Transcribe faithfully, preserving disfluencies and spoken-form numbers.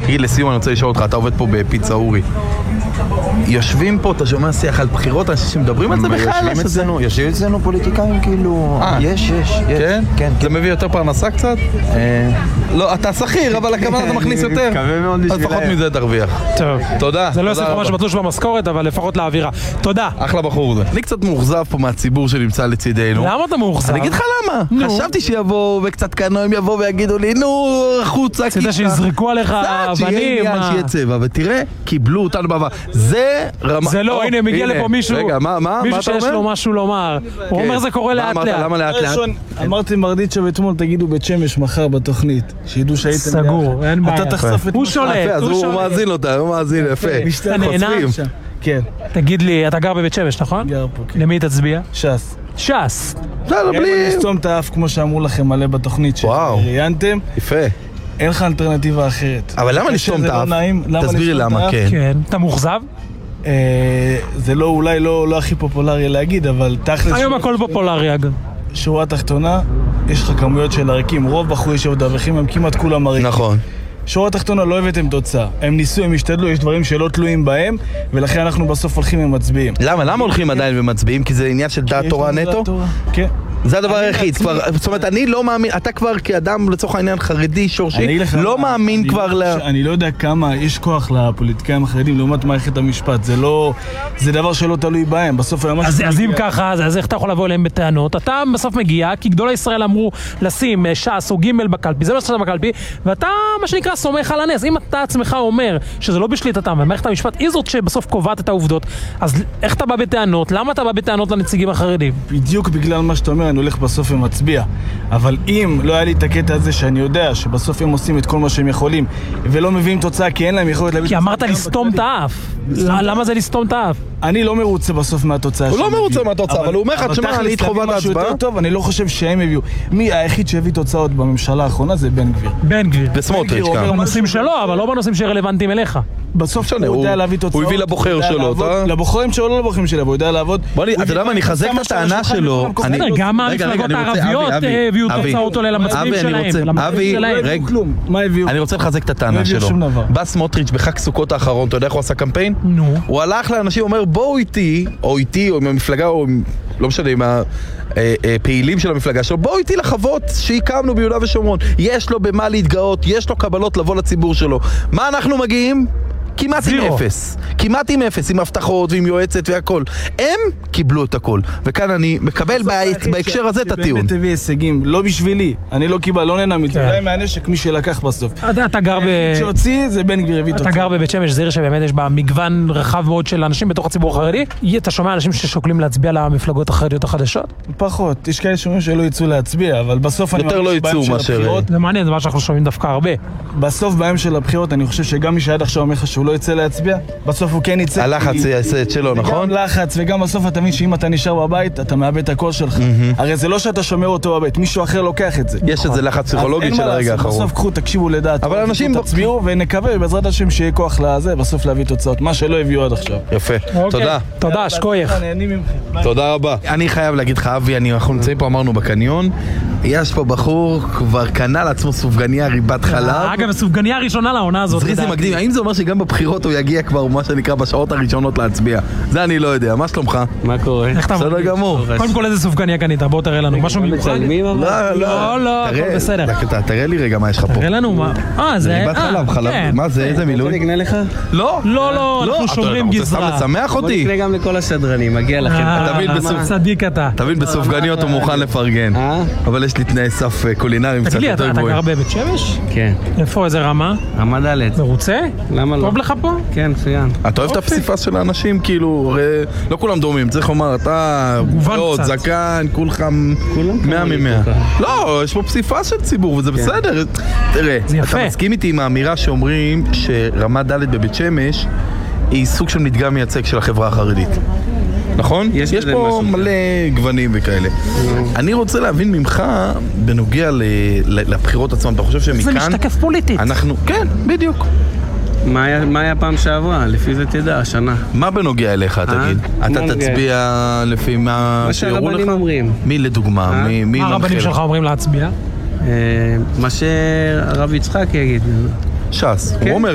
תגיד, לסיום אני רוצה לשאול אותך, אתה עובד פה בפיצה אורי. יושבים פה, אתה שומע שיח על בחירות, אנשים שמדברים על זה בכלל? יושבים אצלנו, יושבים אצלנו פוליטיקאים כאילו... יש, יש, יש. כן? זה מביא יותר פרנסה קצת? לא, אתה שכיר, אבל הכוונה אתה מכניס יותר. מקווה מאוד בשבילם. לפחות מזה תרוויח. טוב. תודה. זה לא יוסיף ממש בתלוש במשכורת, אבל לפחות לאווירה. תודה. אחלה בחור זה. אני קצת מאוכזב פה מהציבור שנמצא לצידנו. למה אתה מאוכזב? אני אגיד לך למה. חשבתי שיבואו וקצת קנויים יבואו ויגידו לי, נו, חוצה כיתה. שיזרקו עליך אבנים. שיהיה צבע, ותראה, קיבלו אותנו בעבר. זה רמה... זה לא, הנה, מגיע לפה מישהו. רגע, מה, מה, מישהו שיש לו משהו לומר. הוא אומר זה קורה לאט לאט. למה לאט לאט? אמרתי מרדיצ'ה ואתמול תגידו בית שמש מחר בתוכנית. שידעו שהייתם... סגור, אין בעיה. אתה תחשוף את... הוא שולט, אז הוא מאזין אותה, הוא מאזין, יפה. אתה נהנה? כן. תגיד לי, אתה גר בבית שמש, נכון? גר פה, כן. למי תצביע? ש"ס. ש"ס. לא, בלי... לסתום את האף כמו שאמרו לכם מלא בתוכנית שראיינתם. יפה. אין לך אלטרנטיבה אחרת. אבל למה לסתום את האף? תסבירי למה, כן. כן. אתה מאוכזב? זה לא, אולי לא הכי פופולרי להגיד, אבל תכלס... היום הכל פופולרי, אגב. שורה תחתונה, יש לך כמויות של עריקים. רוב בחורי שבט אברכים הם כמעט כולם עריקים. נכון. שורה תחתונה לא הבאתם תוצאה. הם ניסו, הם השתדלו, יש דברים שלא תלויים בהם, ולכן אנחנו בסוף הולכים ומצביעים. למה? למה הולכים עדיין ומצביעים? כי זה עניין של דעת תורה נטו? כן. זה הדבר היחיד, זאת אומרת, אני לא מאמין, אתה כבר כאדם לצורך העניין חרדי, שורשי, לא מאמין כבר ל... אני לא יודע כמה יש כוח לפוליטיקאים החרדים לעומת מערכת המשפט, זה לא... זה דבר שלא תלוי בהם, בסוף... אז אם ככה, אז איך אתה יכול לבוא אליהם בטענות? אתה בסוף מגיע, כי גדולי ישראל אמרו לשים ש"ס או ג' בקלפי, זה לא ש"ס בקלפי, ואתה, מה שנקרא, סומך על הנס. אם אתה עצמך אומר שזה לא בשליטתם, ומערכת המשפט היא זאת שבסוף קובעת את העובדות, אז איך אתה בא בטענות? למה אתה בא בטענות לנציגים החרדים? בדיוק בגלל מה שאתה אומר, אני הולך בסוף ומצביע. אבל אם לא היה לי את הקטע הזה שאני יודע שבסוף הם עושים את כל מה שהם יכולים ולא מביאים תוצאה כי אין להם יכולת להביא... כי אמרת לסתום את האף. למה זה לסתום את האף? אני לא מרוצה בסוף מהתוצאה. הוא לא מרוצה מהתוצאה, אבל הוא אומר לך, תשמע, אני התחובה להצבעה. אני לא חושב שהם הביאו. מי היחיד שהביא תוצאות בממשלה האחרונה זה בן גביר. בן גביר. וסמוטריץ' כאן. בנושאים שלו, אבל לא בנושאים שרלוונטיים אליך. בסוף הוא יודע להביא תוצאות. הוא הביא לבוחר שלו, לבוחרים שלו, לא לבוחרים שלו, הוא יודע לעבוד. אתה יודע מה, אני חזק את הטענה שלו. גם המפלגות הערביות הביאו תוצאות עולה למצביעים שלהם. אבי, רגע, אני רוצה לחזק את הטענה שלו. בא סמוטריץ' בחג סוכות האחרון, אתה יודע איך הוא עשה קמפיין? נו. הוא הלך לאנשים, אומר בואו איתי, או איתי, או עם המפלגה, או לא משנה, עם הפעילים של המפלגה שלו, בואו איתי לחוות שהקמנו ביהודה ושומרון. יש לו במה להתגאות, יש לו קבלות לבוא לציבור שלו. מה אנחנו מגיעים? כמעט עם אפס, כמעט עם אפס, עם הבטחות ועם יועצת והכל. הם קיבלו את הכל, וכאן אני מקבל בהקשר הזה את הטיעון. שבאמת הביא הישגים, לא בשבילי, אני לא קיבל, לא נהנה מזה, אולי מהנשק מי שלקח בסוף. אתה גר ב... שהוציא זה בן גביר הביא תוצאה. אתה גר בבית שמש, זה עיר שבאמת יש בה מגוון רחב מאוד של אנשים בתוך הציבור החרדי. אתה שומע אנשים ששוקלים להצביע למפלגות החרדיות החדשות? פחות, יש כאלה שאומרים שלא יצאו להצביע, אבל בסוף אני יותר לא יצאו מאשר... זה מעניין, זה מה שאנחנו שומעים דווקא הרבה. בסוף בהם של הבחירות, אני חושב שגם מי שעד עכשיו אומר לך שהוא לא יצא להצביע, בסוף הוא כן יצא. הלחץ יעשה את שלו, נכון? גם לחץ, וגם בסוף אתה מבין שאם אתה נשאר בבית, אתה מאבד את הקול שלך. הרי זה לא שאתה שומר אותו בבית, מישהו אחר לוקח את זה. יש איזה לחץ פסיכולוגי של הרגע האחרון. בסוף קחו, תקשיבו לדעת. אבל אנשים תצביעו ונקווה בעזרת השם שיהיה כוח לזה, בסוף להביא תוצאות, מה שלא הביאו עד עכשיו. יפה. תודה. תודה, שקוייך. תודה רבה. אני חייב להגיד לך, אבי, אנחנו נמצאים פה, אמרנו בקניון, יש פה בחור כבר קנה לעצמו סופגניה ריבת חלב. אגב, סופגניה הראשונה לעונה הזאת. זריזי מקדים, האם זה אומר שגם בבחירות הוא יגיע כבר מה שנקרא בשעות הראשונות להצביע? זה אני לא יודע, מה שלומך? מה קורה? בסדר גמור. קודם כל איזה סופגניה קנית, בוא תראה לנו, משהו מיוחד? לא, לא, לא, הכל בסדר. תראה לי רגע מה יש לך פה. תראה לנו מה. אה, זה... ריבת חלב, חלב, מה זה, איזה מילוי? בוא נקנה לך? לא, לא, לא, אנחנו שומרים גזרה. אתה רוצה סתם לשמח אותי? בוא נקנה גם לכל השדרנים, מגיע לכם. צדיק אתה. תבין, בסופגניות הוא מוכן לפרגן. אבל יש לי תנאי סף קולינריים קצת יותר גבוהים. תגיד לי, אתה גר בבית שמש? כן. איפה, איזה רמה? רמה ד'. מרוצה? למה לא? טוב לך פה? כן, מצוין. אתה אוהב את הפסיפס של האנשים? כאילו, הרי לא כולם דומים, צריך לומר, אתה גבולות, זקן, כולכם מאה ממאה. לא, יש פה פסיפס של ציבור וזה בסדר. תראה, אתה מסכים איתי עם האמירה שאומרים שרמה ד' בבית שמש היא סוג של מדגם מייצג של החברה החרדית. נכון? יש, יש פה מלא גוונים וכאלה. אני רוצה להבין ממך בנוגע ל, ל, לבחירות עצמם. אתה חושב שמכאן... זה משתקף פוליטית. אנחנו... כן, בדיוק. מה היה, מה היה פעם שעברה? לפי זה תדע, השנה. מה בנוגע אליך, תגיד? אתה תצביע לפי מה שיראו לך? מה שהרבנים אומרים. מי לדוגמה? מי מנחה? מה הרבנים שלך אומרים להצביע? מה שהרב יצחק יגיד. ש"ס. הוא אומר